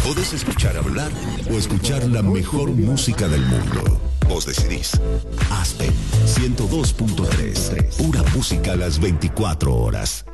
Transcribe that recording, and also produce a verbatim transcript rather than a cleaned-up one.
Podés escuchar hablar o escuchar la mejor música del mundo. Vos decidís. Aspen ciento dos punto tres. Pura música a las veinticuatro horas.